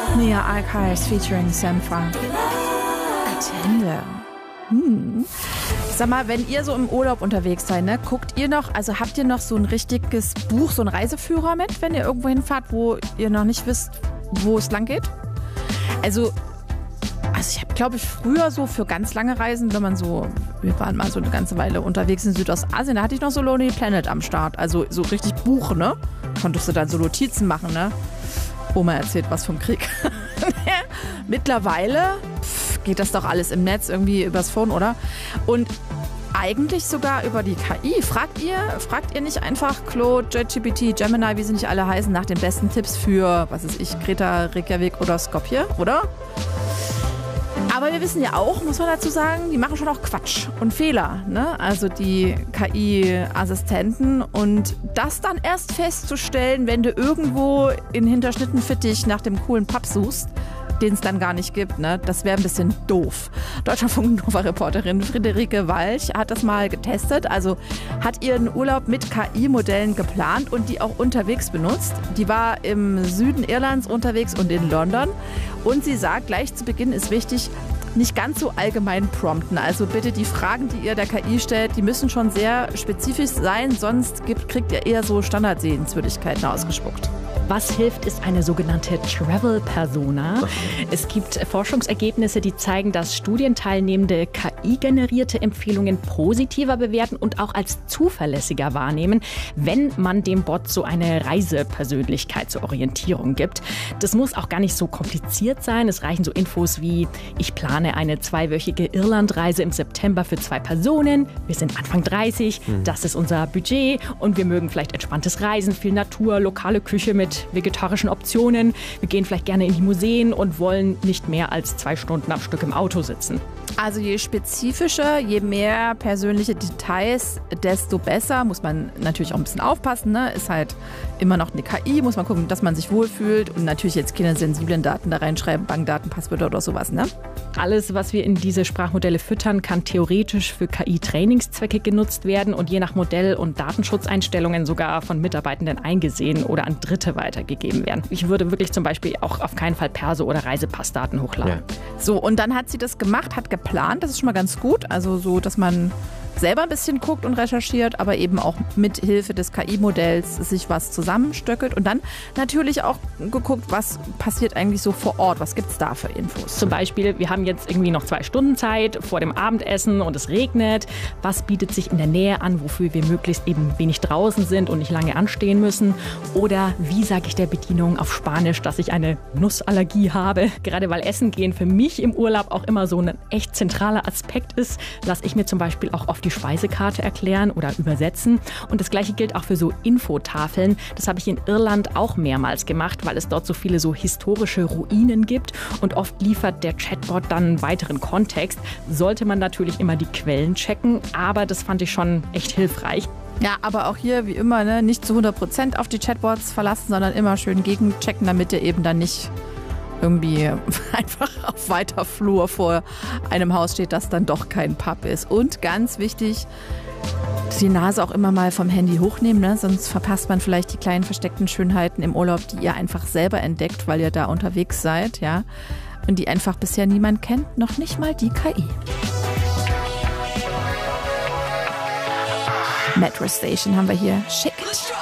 Mia Archives featuring Sam Funk. Attende. Sag mal, wenn ihr so im Urlaub unterwegs seid, ne, guckt ihr noch, also habt ihr noch so ein richtiges Buch, so einen Reiseführer mit, wenn ihr irgendwo hinfahrt, wo ihr noch nicht wisst, wo es lang geht? Also ich habe, glaube ich, früher so für ganz lange Reisen, wenn man so, wir waren mal so eine ganze Weile unterwegs in Südostasien, da hatte ich noch so Lonely Planet am Start, also so richtig Buch, ne? Konntest du dann so Notizen machen, ne? Oma erzählt was vom Krieg. Mittlerweile geht das doch alles im Netz, irgendwie übers Phone, oder? Und eigentlich sogar über die KI. Fragt ihr nicht einfach Claude, JetGPT, Gemini, wie sie nicht alle heißen, nach den besten Tipps für, was weiß ich, Kreta, Reykjavik oder Skopje, oder? Aber wir wissen ja auch, muss man dazu sagen, die machen schon auch Quatsch und Fehler, ne? Also die KI-Assistenten. Und das dann erst festzustellen, wenn du irgendwo in Hinterschnittenfittich nach dem coolen Pub suchst, den es dann gar nicht gibt, ne? Das wäre ein bisschen doof. Deutschlandfunk-Nova-Reporterin Friederike Walch hat das mal getestet. Also hat ihren Urlaub mit KI-Modellen geplant und die auch unterwegs benutzt. Die war im Süden Irlands unterwegs und in London. Und sie sagt, gleich zu Beginn ist wichtig, nicht ganz so allgemein prompten. Also bitte die Fragen, die ihr der KI stellt, die müssen schon sehr spezifisch sein, sonst kriegt ihr eher so Standardsehenswürdigkeiten ausgespuckt. Was hilft, ist eine sogenannte Travel-Persona. Es gibt Forschungsergebnisse, die zeigen, dass Studienteilnehmende KI-generierte Empfehlungen positiver bewerten und auch als zuverlässiger wahrnehmen, wenn man dem Bot so eine Reisepersönlichkeit zur Orientierung gibt. Das muss auch gar nicht so kompliziert sein. Es reichen so Infos wie, ich plane eine 2-wöchige Irlandreise im September für 2 Personen. Wir sind Anfang 30, das ist unser Budget und wir mögen vielleicht entspanntes Reisen, viel Natur, lokale Küche mit vegetarischen Optionen. Wir gehen vielleicht gerne in die Museen und wollen nicht mehr als 2 Stunden am Stück im Auto sitzen. Also je spezifischer, je mehr persönliche Details, desto besser. Muss man natürlich auch ein bisschen aufpassen, ne? Ist halt immer noch eine KI, muss man gucken, dass man sich wohlfühlt und natürlich jetzt keine sensiblen Daten da reinschreiben, Bankdaten, Passwörter oder sowas, ne? Alles, was wir in diese Sprachmodelle füttern, kann theoretisch für KI-Trainingszwecke genutzt werden und je nach Modell und Datenschutzeinstellungen sogar von Mitarbeitenden eingesehen oder an Dritte weitergegeben werden. Ich würde wirklich zum Beispiel auch auf keinen Fall Perso- oder Reisepassdaten hochladen. Ja. So, und dann hat sie das gemacht, hat geplant, das ist schon mal ganz gut, also so, dass man selber ein bisschen guckt und recherchiert, aber eben auch mit Hilfe des KI-Modells sich was zusammenstöckelt und dann natürlich auch geguckt, was passiert eigentlich so vor Ort, was gibt es da für Infos. Zum Beispiel, wir haben jetzt irgendwie noch 2 Stunden Zeit vor dem Abendessen und es regnet. Was bietet sich in der Nähe an, wofür wir möglichst eben wenig draußen sind und nicht lange anstehen müssen? Oder wie sage ich der Bedienung auf Spanisch, dass ich eine Nussallergie habe? Gerade weil Essen gehen für mich im Urlaub auch immer so ein echt zentraler Aspekt ist, lasse ich mir zum Beispiel auch oft die Speisekarte erklären oder übersetzen. Und das Gleiche gilt auch für so Infotafeln. Das habe ich in Irland auch mehrmals gemacht, weil es dort so viele so historische Ruinen gibt. Und oft liefert der Chatbot dann weiteren Kontext. Sollte man natürlich immer die Quellen checken, aber das fand ich schon echt hilfreich. Ja, aber auch hier, wie immer, ne, nicht zu 100% auf die Chatbots verlassen, sondern immer schön gegenchecken, damit ihr eben dann nicht irgendwie einfach auf weiter Flur vor einem Haus steht, das dann doch kein Pub ist. Und ganz wichtig, die Nase auch immer mal vom Handy hochnehmen, ne? Sonst verpasst man vielleicht die kleinen versteckten Schönheiten im Urlaub, die ihr einfach selber entdeckt, weil ihr da unterwegs seid, ja, und die einfach bisher niemand kennt, noch nicht mal die KI. Metro Station haben wir hier. Schick.